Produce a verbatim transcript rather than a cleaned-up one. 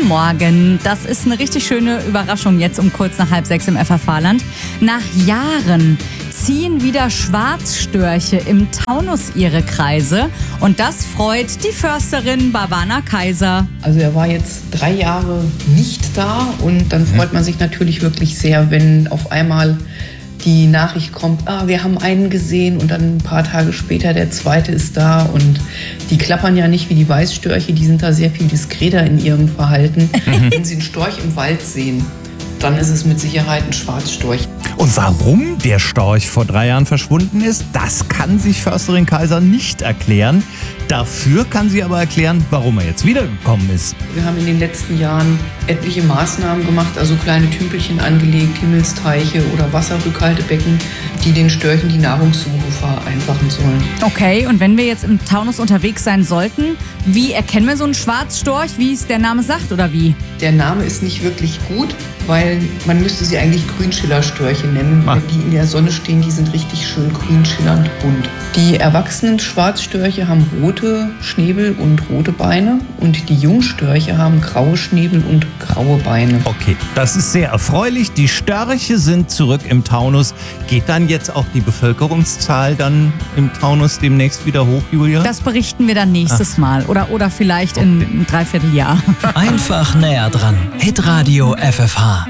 Morgen. Das ist eine richtig schöne Überraschung jetzt um kurz nach halb sechs im F F H-Land. Nach Jahren ziehen wieder Schwarzstörche im Taunus ihre Kreise. Und das freut die Försterin Barbana Kaiser. Also er war jetzt drei Jahre nicht da und dann freut man sich natürlich wirklich sehr, wenn auf einmal die Nachricht kommt, ah, wir haben einen gesehen und dann ein paar Tage später der zweite ist da und die klappern ja nicht wie die Weißstörche, die sind da sehr viel diskreter in ihrem Verhalten. Wenn sie einen Storch im Wald sehen, dann ist es mit Sicherheit ein Schwarzstorch. Und warum der Storch vor drei Jahren verschwunden ist, das kann sich Försterin Kaiser nicht erklären. Dafür kann sie aber erklären, warum er jetzt wiedergekommen ist. Wir haben in den letzten Jahren etliche Maßnahmen gemacht, also kleine Tümpelchen angelegt, Himmelsteiche oder Wasserrückhaltebecken, die den Störchen die Nahrungssuche vereinfachen sollen. Okay, und wenn wir jetzt im Taunus unterwegs sein sollten, wie erkennen wir so einen Schwarzstorch, wie es der Name sagt oder wie? Der Name ist nicht wirklich gut, weil man müsste sie eigentlich Grünschillerstörche nennen. Ah. Die in der Sonne stehen, die sind richtig schön grün schillernd bunt. Die erwachsenen Schwarzstörche haben rote Schnäbel und rote Beine und die Jungstörche haben graue Schnäbel und graue Beine. Okay, das ist sehr erfreulich. Die Störche sind zurück im Taunus. Geht dann jetzt auch die Bevölkerungszahl dann im Taunus demnächst wieder hoch, Julia? Das berichten wir dann nächstes Mal oder, oder vielleicht in einem Dreivierteljahr. Einfach näher dran. Hitradio F F H.